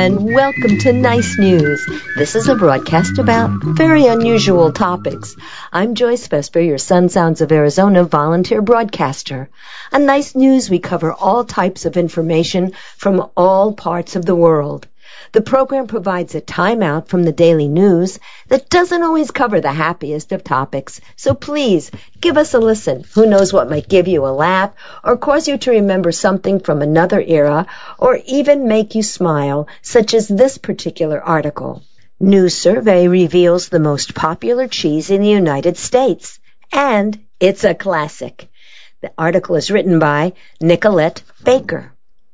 and welcome to Nice News. This is a broadcast about very unusual topics. I'm Joyce Vesper, your Sun Sounds of Arizona volunteer broadcaster. On Nice News, we cover all types of information from all parts of the world. The program provides a timeout from the daily news that doesn't always cover the happiest of topics. So please, give us a listen. Who knows what might give you a laugh or cause you to remember something from another era or even make you smile, such as this particular article. New survey reveals the most popular cheese in the United States. And it's a classic. The article is written by Nicolette Baker.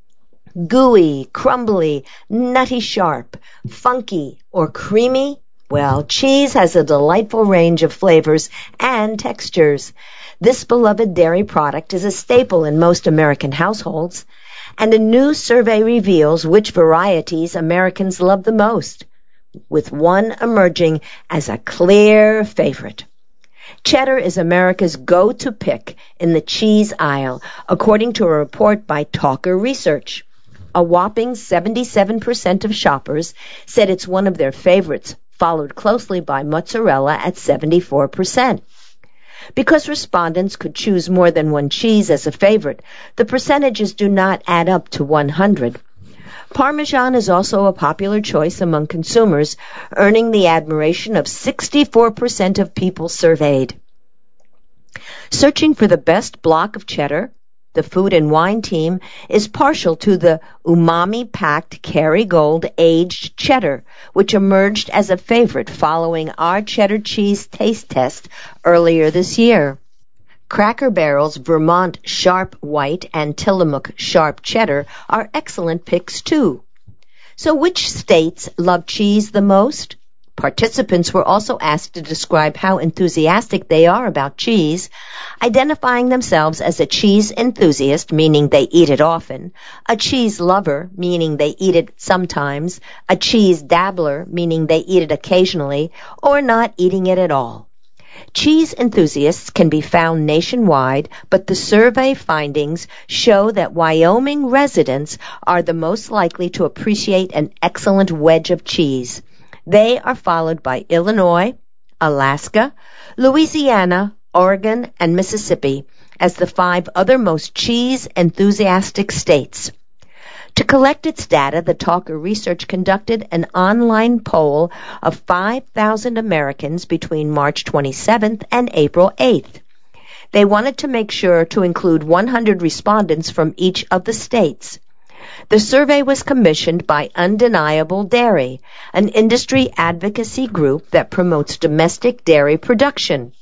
Gooey, crumbly, nutty sharp, funky, or creamy? Well, cheese has a delightful range of flavors and textures. This beloved dairy product is a staple in most American households, and a new survey reveals which varieties Americans love the most, with one emerging as a clear favorite. Cheddar is America's go-to pick in the cheese aisle, according to a report by Talker Research. A whopping 77% of shoppers said it's one of their favorites, followed closely by mozzarella at 74%. Because respondents could choose more than one cheese as a favorite, the percentages do not add up to 100. Parmesan is also a popular choice among consumers, earning the admiration of 64% of people surveyed. Searching for the best block of cheddar, the Food and Wine team is partial to the umami-packed Kerrygold aged cheddar, which emerged as a favorite following our cheddar cheese taste test earlier this year. Cracker Barrel's Vermont Sharp White and Tillamook Sharp Cheddar are excellent picks too. So which states love cheese the most? Participants were also asked to describe how enthusiastic they are about cheese, identifying themselves as a cheese enthusiast, meaning they eat it often, a cheese lover, meaning they eat it sometimes, a cheese dabbler, meaning they eat it occasionally, or not eating it at all. Cheese enthusiasts can be found nationwide, but the survey findings show that Wyoming residents are the most likely to appreciate an excellent wedge of cheese. They are followed by Illinois, Alaska, Louisiana, Oregon, and Mississippi as the 5 other most cheese-enthusiastic states. To collect its data, the Talker Research conducted an online poll of 5,000 Americans between March 27th and April 8th. They wanted to make sure to include 100 respondents from each of the states. The survey was commissioned by Undeniable Dairy, an industry advocacy group that promotes domestic dairy production.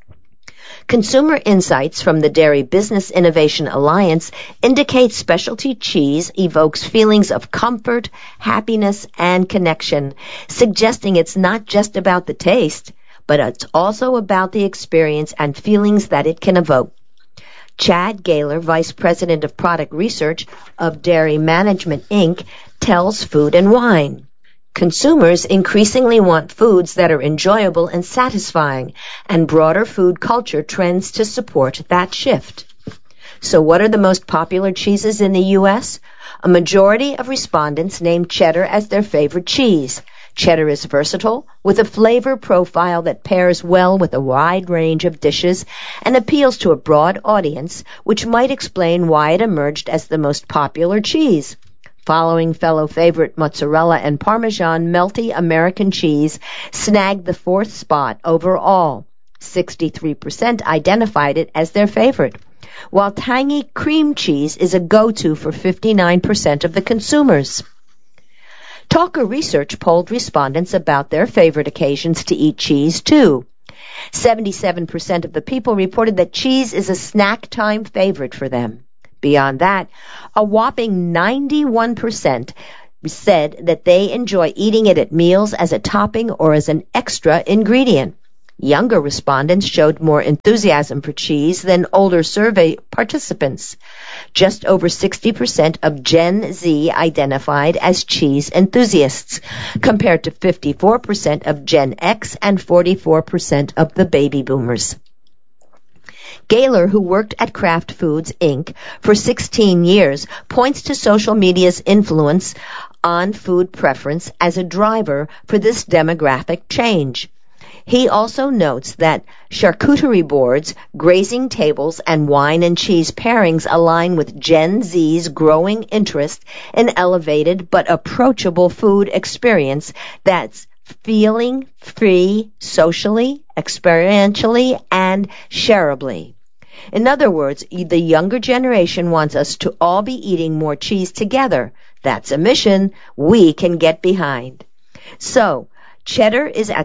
Consumer insights from the Dairy Business Innovation Alliance indicate specialty cheese evokes feelings of comfort, happiness, and connection, suggesting it's not just about the taste, but it's also about the experience and feelings that it can evoke. Chad Gaylor, Vice President of Product Research of Dairy Management, Inc., tells Food and Wine. Consumers increasingly want foods that are enjoyable and satisfying, and broader food culture trends to support that shift. So what are the most popular cheeses in the U.S.? A majority of respondents named cheddar as their favorite cheese. Cheddar is versatile, with a flavor profile that pairs well with a wide range of dishes and appeals to a broad audience, which might explain why it emerged as the most popular cheese. Following fellow favorite mozzarella and Parmesan, melty American cheese snagged the 4th spot overall. 63% identified it as their favorite, while tangy cream cheese is a go-to for 59% of the consumers. Talker Research polled respondents about their favorite occasions to eat cheese, too. 77% of the people reported that cheese is a snack time favorite for them. Beyond that, a whopping 91% said that they enjoy eating it at meals as a topping or as an extra ingredient. Younger respondents showed more enthusiasm for cheese than older survey participants. Just over 60% of Gen Z identified as cheese enthusiasts, compared to 54% of Gen X and 44% of the baby boomers. Gaylor, who worked at Kraft Foods, Inc. for 16 years, points to social media's influence on food preference as a driver for this demographic change. He also notes that charcuterie boards, grazing tables, and wine and cheese pairings align with Gen Z's growing interest in elevated but approachable food experience that's feeling free socially, experientially, and shareably. In other words, the younger generation wants us to all be eating more cheese together. That's a mission we can get behind. So, cheddar is at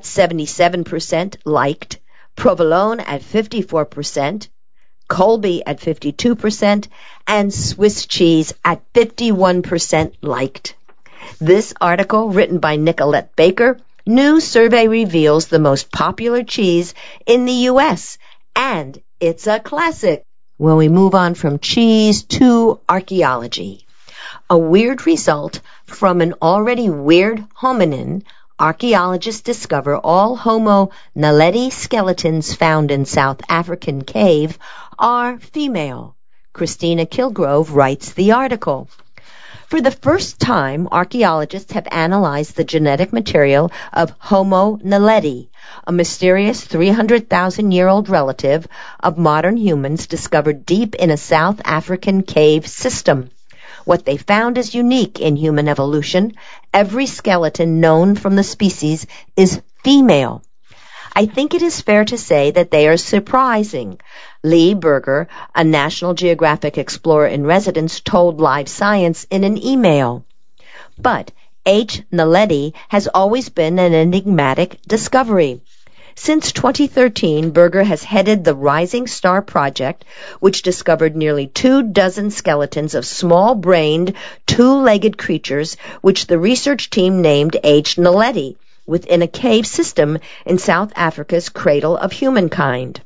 77% liked, provolone at 54%, Colby at 52%, and Swiss cheese at 51% liked. This article, written by Nicolette Baker, new survey reveals the most popular cheese in the U.S., and it's a classic. When we move on from cheese to archaeology. A weird result from an already weird hominin, archaeologists discover all Homo naledi skeletons found in South African cave are female. Christina Kilgrove writes the article. For the first time, archaeologists have analyzed the genetic material of Homo naledi, a mysterious 300,000-year-old relative of modern humans discovered deep in a South African cave system. What they found is unique in human evolution. Every skeleton known from the species is female. I think it is fair to say that they are surprising. Lee Berger, a National Geographic explorer in residence, told Live Science in an email. But H. naledi has always been an enigmatic discovery. Since 2013, Berger has headed the Rising Star Project, which discovered nearly 24 skeletons of small-brained, two-legged creatures, which the research team named H. naledi, within a cave system in South Africa's Cradle of Humankind.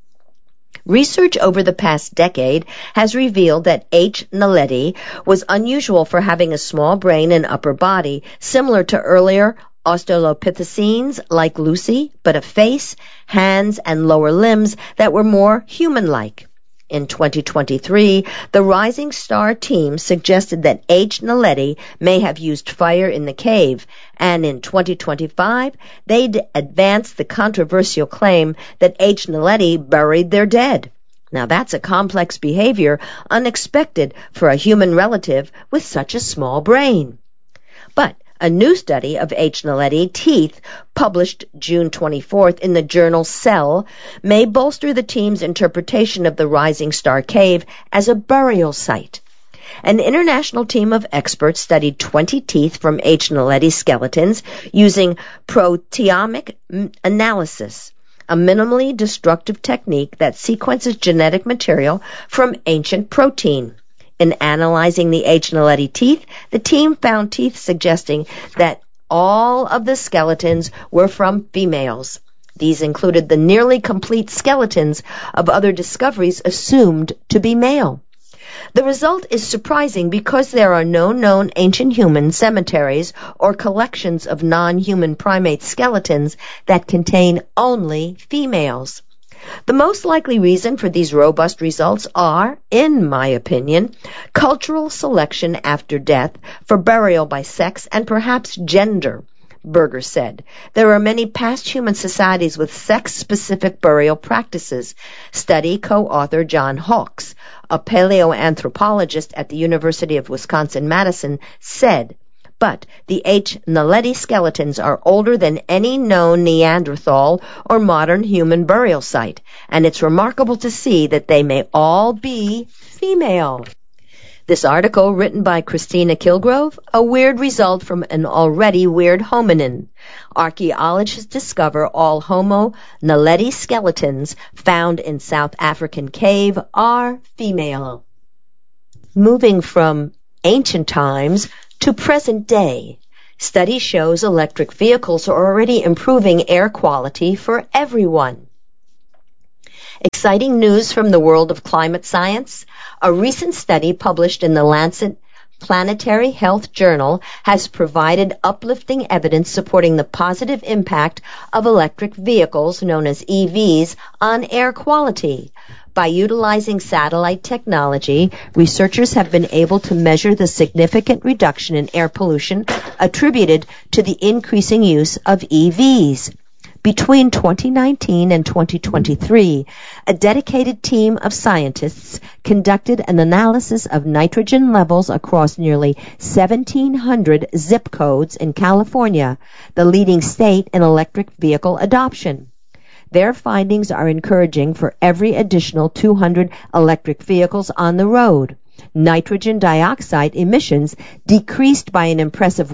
Research over the past decade has revealed that H. naledi was unusual for having a small brain and upper body, similar to earlier Australopithecines like Lucy, but a face, hands, and lower limbs that were more human-like. In 2023, the Rising Star team suggested that H. naledi may have used fire in the cave, and in 2025, they advanced the controversial claim that H. naledi buried their dead. Now that's a complex behavior, unexpected for a human relative with such a small brain. But a new study of H. naledi teeth, published June 24th in the journal Cell, may bolster the team's interpretation of the Rising Star Cave as a burial site. An international team of experts studied 20 teeth from H. naledi skeletons using proteomic analysis, a minimally destructive technique that sequences genetic material from ancient protein. In analyzing the H. naledi teeth, the team found teeth suggesting that all of the skeletons were from females. These included the nearly complete skeletons of other discoveries assumed to be male. The result is surprising because there are no known ancient human cemeteries or collections of non-human primate skeletons that contain only females. The most likely reason for these robust results are, in my opinion, cultural selection after death for burial by sex and perhaps gender, Berger said. There are many past human societies with sex-specific burial practices. Study co-author John Hawkes, a paleoanthropologist at the University of Wisconsin-Madison, said, but the H. naledi skeletons are older than any known Neanderthal or modern human burial site, and it's remarkable to see that they may all be female. This article, written by Christina Kilgrove, a weird result from an already weird hominin. Archaeologists discover all Homo naledi skeletons found in South African cave are female. Moving from ancient times to present day, study shows electric vehicles are already improving air quality for everyone. Exciting news from the world of climate science. A recent study published in The Lancet Planetary Health Journal has provided uplifting evidence supporting the positive impact of electric vehicles, known as EVs, on air quality. By utilizing satellite technology, researchers have been able to measure the significant reduction in air pollution attributed to the increasing use of EVs. Between 2019 and 2023, a dedicated team of scientists conducted an analysis of nitrogen levels across nearly 1,700 zip codes in California, the leading state in electric vehicle adoption. Their findings are encouraging for every additional 200 electric vehicles on the road. Nitrogen dioxide emissions decreased by an impressive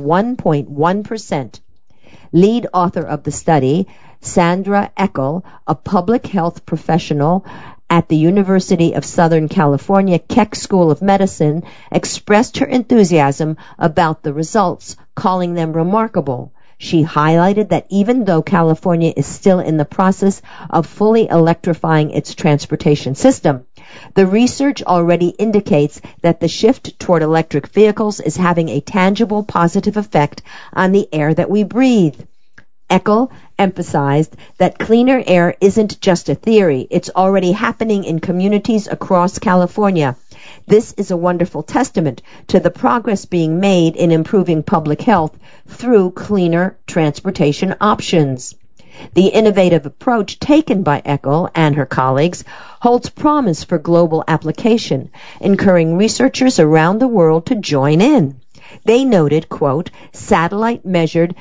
1.1%. Lead author of the study, Sandra Eckel, a public health professional at the University of Southern California Keck School of Medicine, expressed her enthusiasm about the results, calling them remarkable. She highlighted that even though California is still in the process of fully electrifying its transportation system, the research already indicates that the shift toward electric vehicles is having a tangible positive effect on the air that we breathe. Eckel emphasized that cleaner air isn't just a theory, it's already happening in communities across California. This is a wonderful testament to the progress being made in improving public health through cleaner transportation options. The innovative approach taken by Eckel and her colleagues holds promise for global application, encouraging researchers around the world to join in. They noted, quote, satellite-measured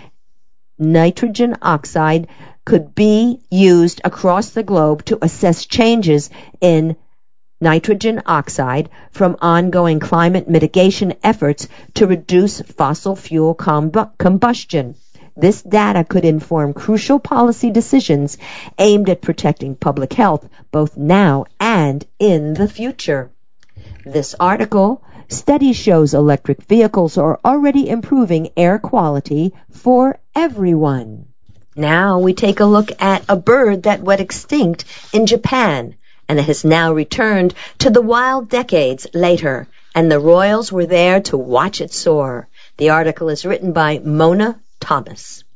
nitrogen oxide could be used across the globe to assess changes in nitrogen oxide from ongoing climate mitigation efforts to reduce fossil fuel combustion. This data could inform crucial policy decisions aimed at protecting public health both now and in the future. This article, study shows electric vehicles are already improving air quality for everyone. Now we take a look at a bird that went extinct in Japan and has now returned to the wild decades later, and the royals were there to watch it soar. The article is written by Mona Thomas.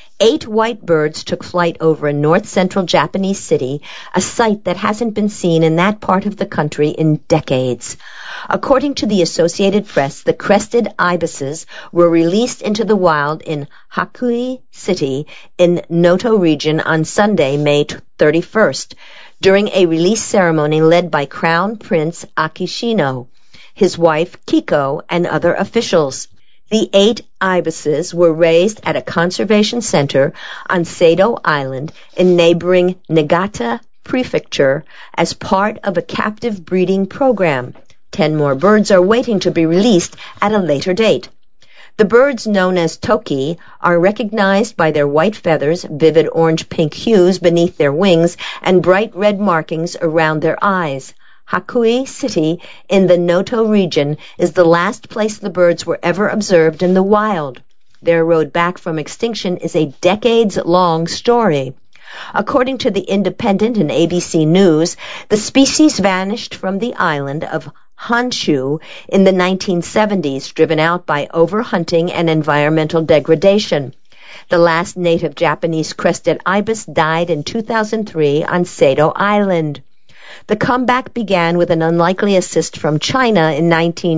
8 white birds took flight over a north-central Japanese city, a sight that hasn't been seen in that part of the country in decades. According to the Associated Press, the crested ibises were released into the wild in Hakui City in Noto region on Sunday, May 31st, during a release ceremony led by Crown Prince Akishino, his wife Kiko, and other officials. The 8 ibises were raised at a conservation center on Sado Island in neighboring Niigata Prefecture as part of a captive breeding program. 10 more birds are waiting to be released at a later date. The birds, known as toki, are recognized by their white feathers, vivid orange-pink hues beneath their wings, and bright red markings around their eyes. Hakui City in the Noto region is the last place the birds were ever observed in the wild. Their road back from extinction is a decades-long story. According to The Independent and ABC News, the species vanished from the island of Honshu in the 1970s, driven out by overhunting and environmental degradation. The last native Japanese crested ibis died in 2003 on Sado Island. The comeback began with an unlikely assist from China in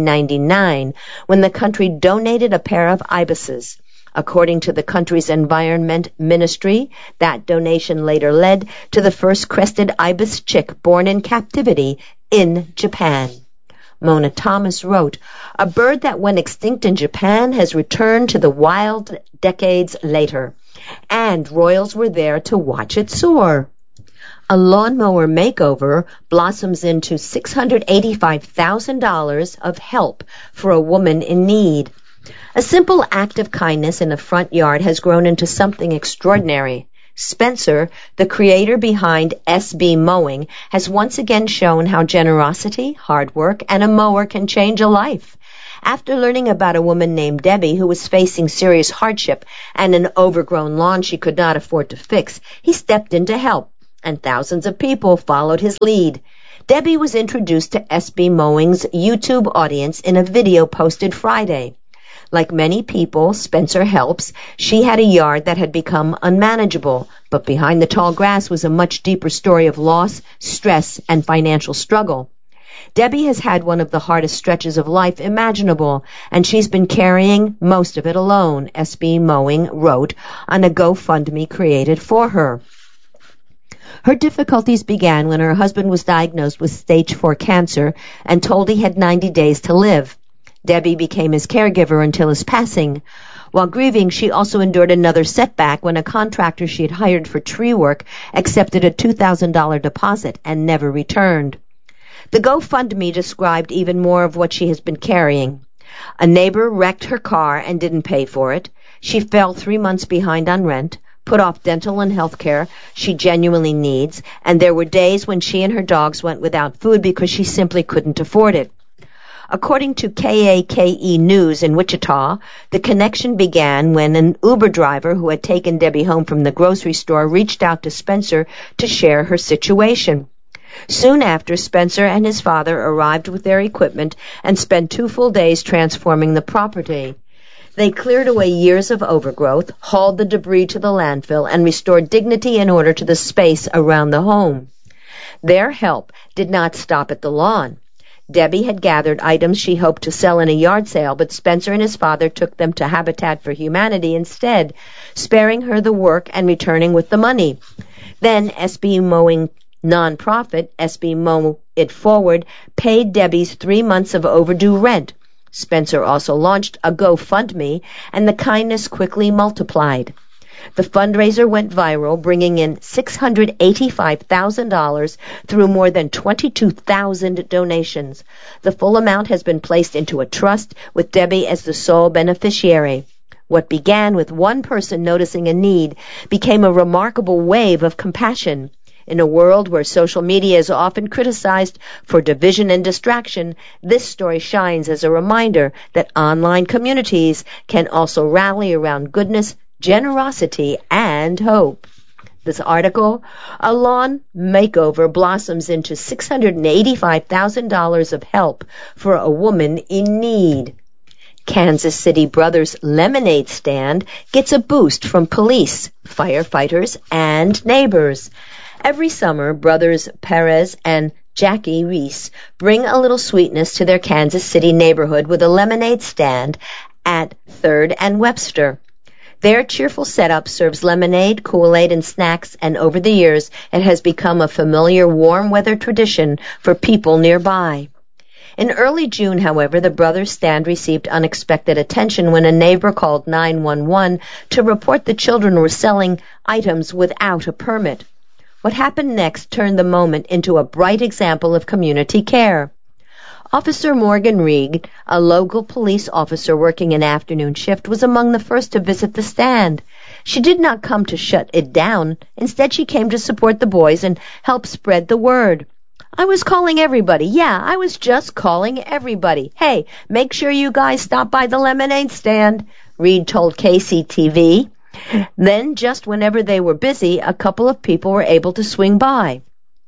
1999, when the country donated a pair of ibises. According to the country's Environment Ministry, that donation later led to the first crested ibis chick born in captivity in Japan. Mona Thomas wrote, "A bird that went extinct in Japan has returned to the wild decades later, and royals were there to watch it soar." A lawnmower makeover blossoms into $685,000 of help for a woman in need. A simple act of kindness in a front yard has grown into something extraordinary. Spencer, the creator behind SB Mowing, has once again shown how generosity, hard work, and a mower can change a life. After learning about a woman named Debbie who was facing serious hardship and an overgrown lawn she could not afford to fix, he stepped in to help, and thousands of people followed his lead. Debbie was introduced to SB Mowing's YouTube audience in a video posted Friday. Like many people Spencer helps, she had a yard that had become unmanageable, but behind the tall grass was a much deeper story of loss, stress, and financial struggle. Debbie has had one of the hardest stretches of life imaginable, and she's been carrying most of it alone, SB Mowing wrote on a GoFundMe created for her. Her difficulties began when her husband was diagnosed with stage 4 cancer and told he had 90 days to live. Debbie became his caregiver until his passing. While grieving, she also endured another setback when a contractor she had hired for tree work accepted a $2,000 deposit and never returned. The GoFundMe described even more of what she has been carrying. A neighbor wrecked her car and didn't pay for it. She fell 3 months behind on rent, put off dental and health care she genuinely needs, and there were days when she and her dogs went without food because she simply couldn't afford it. According to KAKE News in Wichita, the connection began when an Uber driver who had taken Debbie home from the grocery store reached out to Spencer to share her situation. Soon after, Spencer and his father arrived with their equipment and spent 2 full days transforming the property. They cleared away years of overgrowth, hauled the debris to the landfill, and restored dignity and order to the space around the home. Their help did not stop at the lawn. Debbie had gathered items she hoped to sell in a yard sale, but Spencer and his father took them to Habitat for Humanity instead, sparing her the work and returning with the money. Then SB Mowing nonprofit, SB Mow It Forward, paid Debbie's 3 months of overdue rent. Spencer also launched a GoFundMe, and the kindness quickly multiplied. The fundraiser went viral, bringing in $685,000 through more than 22,000 donations. The full amount has been placed into a trust, with Debbie as the sole beneficiary. What began with one person noticing a need became a remarkable wave of compassion. In a world where social media is often criticized for division and distraction, this story shines as a reminder that online communities can also rally around goodness, generosity, and hope. This article, a lawn makeover blossoms into $685,000 of help for a woman in need. Kansas City Brothers lemonade stand gets a boost from police, firefighters, and neighbors. Every summer, brothers Perez and Jackie Reese bring a little sweetness to their Kansas City neighborhood with a lemonade stand at 3rd and Webster. Their cheerful setup serves lemonade, Kool-Aid, and snacks, and over the years, it has become a familiar warm weather tradition for people nearby. In early June, however, the brothers' stand received unexpected attention when a neighbor called 911 to report the children were selling items without a permit. What happened next turned the moment into a bright example of community care. Officer Morgan Reed, a local police officer working an afternoon shift, was among the first to visit the stand. She did not come to shut it down. Instead, she came to support the boys and help spread the word. I was calling everybody. Yeah, I was just calling everybody. Hey, make sure you guys stop by the lemonade stand, Reed told KCTV. Then, just whenever they were busy, a couple of people were able to swing by.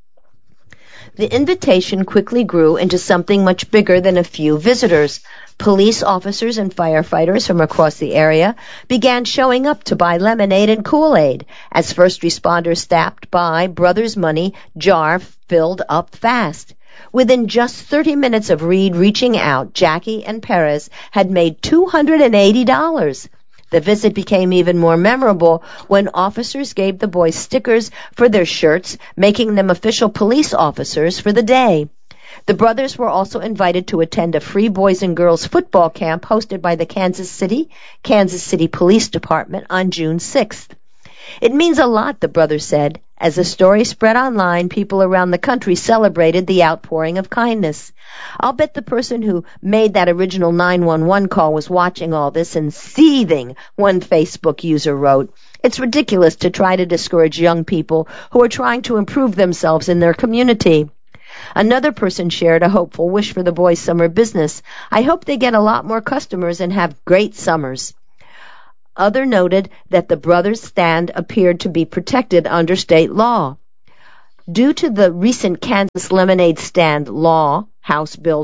The invitation quickly grew into something much bigger than a few visitors. Police officers and firefighters from across the area began showing up to buy lemonade and Kool-Aid. As first responders stopped by, Brothers' Money jar filled up fast. Within just 30 minutes of Reed reaching out, Jackie and Perez had made $280. The visit became even more memorable when officers gave the boys stickers for their shirts, making them official police officers for the day. The brothers were also invited to attend a free boys and girls football camp hosted by the Kansas City Police Department on June 6th. It means a lot, the brothers said. As the story spread online, people around the country celebrated the outpouring of kindness. I'll bet the person who made that original 911 call was watching all this and seething, one Facebook user wrote. It's ridiculous to try to discourage young people who are trying to improve themselves in their community. Another person shared a hopeful wish for the boys' summer business. I hope they get a lot more customers and have great summers. Other noted that the brothers' stand appeared to be protected under state law. Due to the recent Kansas lemonade stand law, House Bill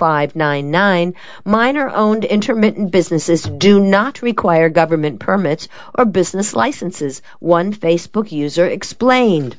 2599, minor-owned intermittent businesses do not require government permits or business licenses, one Facebook user explained.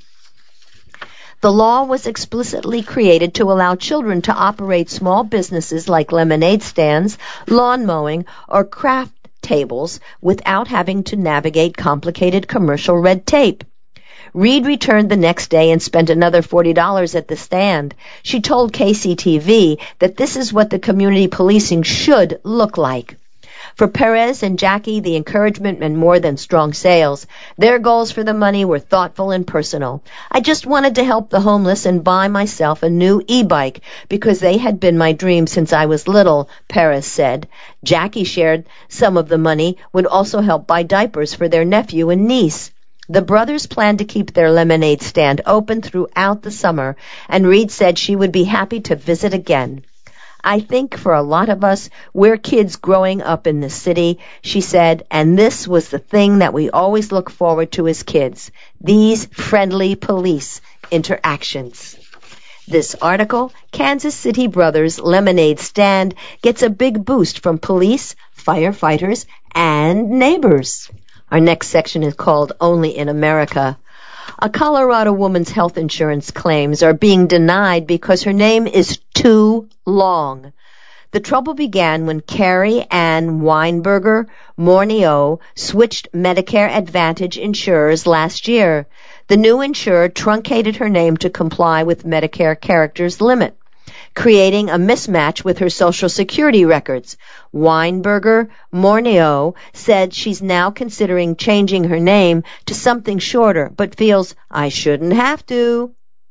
The law was explicitly created to allow children to operate small businesses like lemonade stands, lawn mowing, or craft tables without having to navigate complicated commercial red tape. Reed returned the next day and spent another $40 at the stand. She told KCTV that this is what the community policing should look like. For Perez and Jackie, the encouragement meant more than strong sales. Their goals for the money were thoughtful and personal. I just wanted to help the homeless and buy myself a new e-bike because they had been my dream since I was little, Perez said. Jackie shared some of the money would also help buy diapers for their nephew and niece. The brothers planned to keep their lemonade stand open throughout the summer, and Reed said she would be happy to visit again. I think for a lot of us, we're kids growing up in the city, she said, and this was the thing that we always look forward to as kids, these friendly police interactions. This article, Kansas City Brothers Lemonade Stand, gets a big boost from police, firefighters, and neighbors. Our next section is called Only in America. A Colorado woman's health insurance claims are being denied because her name is too long. The trouble began when Carrie Ann Weinberger Morneau switched Medicare Advantage insurers last year. The new insurer truncated her name to comply with Medicare characters limit, creating a mismatch with her Social Security records. Weinberger Morneau said she's now considering changing her name to something shorter, but feels, I shouldn't have to.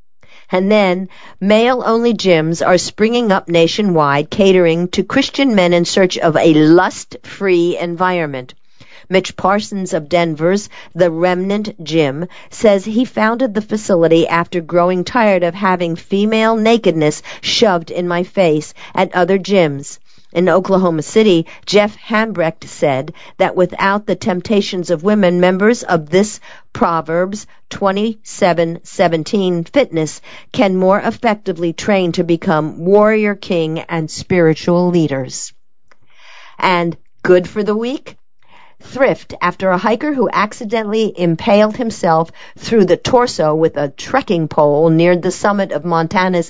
And then, male-only gyms are springing up nationwide, catering to Christian men in search of a lust-free environment. Mitch Parsons of Denver's The Remnant Gym says he founded the facility after growing tired of having female nakedness shoved in my face at other gyms. In Oklahoma City, Jeff Hambrecht said that without the temptations of women, members of this Proverbs 27:17 fitness can more effectively train to become warrior king and spiritual leaders. And good for the week? Thrift after a hiker who accidentally impaled himself through the torso with a trekking pole near the summit of Montana's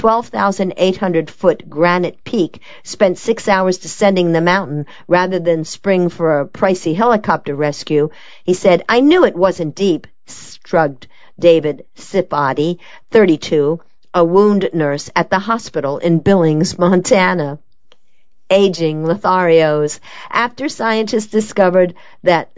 12,800-foot Granite Peak spent 6 hours descending the mountain rather than spring for a pricey helicopter rescue. He said, I knew it wasn't deep, shrugged David Sipati, 32, a wound nurse at the hospital in Billings, Montana. Aging Lotharios. After scientists discovered that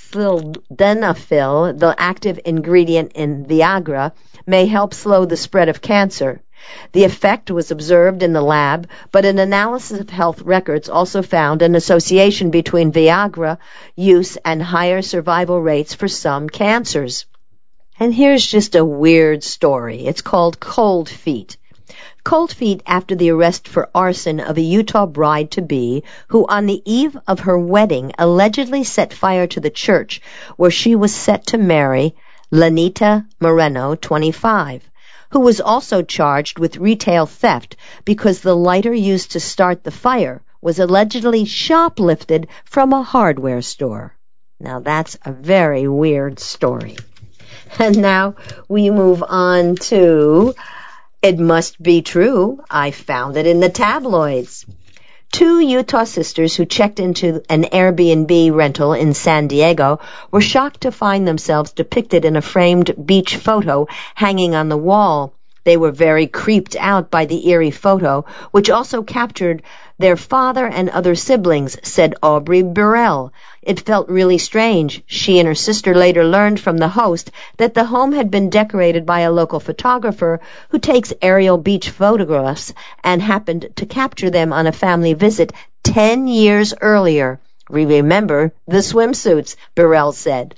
sildenafil, the active ingredient in Viagra, may help slow the spread of cancer. The effect was observed in the lab, but an analysis of health records also found an association between Viagra use and higher survival rates for some cancers. And here's just a weird story. It's called Cold Feet. Cold feet after the arrest for arson of a Utah bride-to-be who on the eve of her wedding allegedly set fire to the church where she was set to marry Lanita Moreno, 25, who was also charged with retail theft because the lighter used to start the fire was allegedly shoplifted from a hardware store. Now that's a very weird story. And now we move on to It Must Be True. I found it in the tabloids. 2 Utah sisters who checked into an Airbnb rental in San Diego were shocked to find themselves depicted in a framed beach photo hanging on the wall. They were very creeped out by the eerie photo, which also captured their father and other siblings, said Aubrey Burrell. It felt really strange. She and her sister later learned from the host that the home had been decorated by a local photographer who takes aerial beach photographs and happened to capture them on a family visit 10 years earlier. We remember the swimsuits, Burrell said.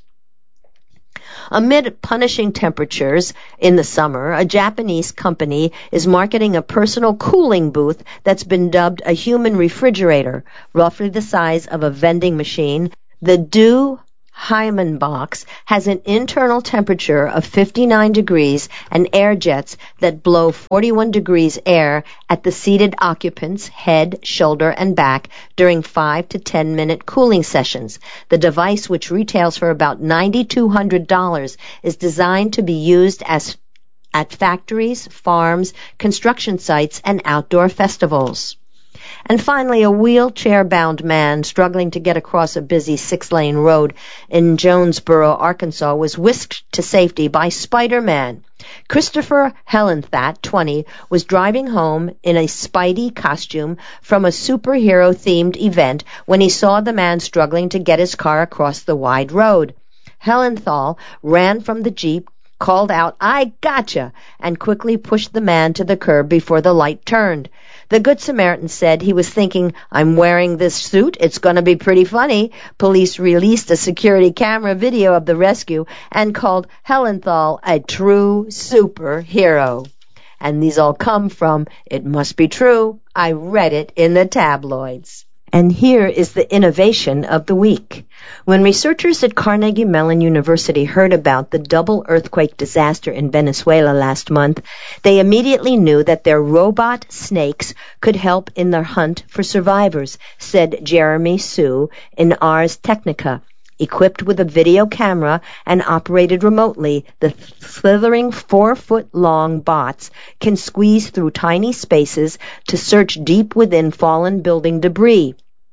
Amid punishing temperatures in the summer, a Japanese company is marketing a personal cooling booth that's been dubbed a human refrigerator, roughly the size of a vending machine. The Do Hyman box has an internal temperature of 59 degrees and air jets that blow 41 degrees air at the seated occupant's head, shoulder, and back during 5 to 10 minute cooling sessions. The device, which retails for about $9,200, is designed to be used at factories, farms, construction sites, and outdoor festivals. And finally, a wheelchair-bound man struggling to get across a busy 6-lane road in Jonesboro, Arkansas, was whisked to safety by Spider-Man. Christopher Helenthat, 20, was driving home in a Spidey costume from a superhero-themed event when he saw the man struggling to get his car across the wide road. Helenthal ran from the Jeep, called out, "I gotcha," and quickly pushed the man to the curb before the light turned. The Good Samaritan said he was thinking, "I'm wearing this suit. It's going to be pretty funny." Police released a security camera video of the rescue and called Helenthal a true superhero. And these all come from It Must Be True. I read it in the tabloids. And here is the innovation of the week. When researchers at Carnegie Mellon University heard about the double earthquake disaster in Venezuela last month, they immediately knew that their robot snakes could help in their hunt for survivors, said Jeremy Sue in Ars Technica. Equipped with a video camera and operated remotely, the slithering 4-foot-long bots can squeeze through tiny spaces to search deep within fallen building debris.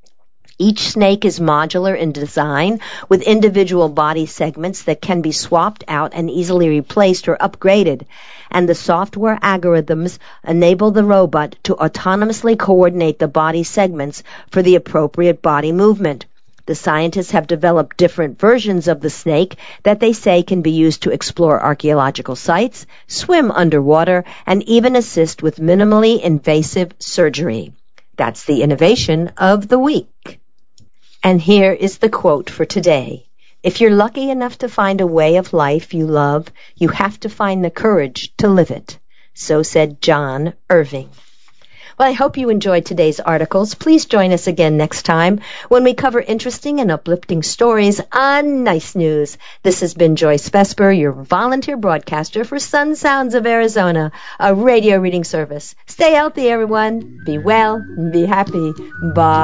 Each snake is modular in design, with individual body segments that can be swapped out and easily replaced or upgraded, and the software algorithms enable the robot to autonomously coordinate the body segments for the appropriate body movement. The scientists have developed different versions of the snake that they say can be used to explore archaeological sites, swim underwater, and even assist with minimally invasive surgery. That's the innovation of the week. And here is the quote for today. If you're lucky enough to find a way of life you love, you have to find the courage to live it. So said John Irving. Well, I hope you enjoyed today's articles. Please join us again next time when we cover interesting and uplifting stories on Nice News. This has been Joyce Vesper, your volunteer broadcaster for Sun Sounds of Arizona, a radio reading service. Stay healthy, everyone. Be well and be happy. Bye.